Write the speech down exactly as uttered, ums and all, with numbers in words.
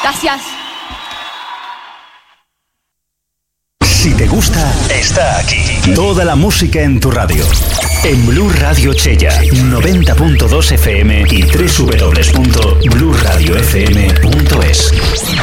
Gracias. Si te gusta, está aquí. Toda la música en tu radio. En Blu Radio Chella, noventa punto dos F M y doble u doble u doble u punto blu radio f m punto es.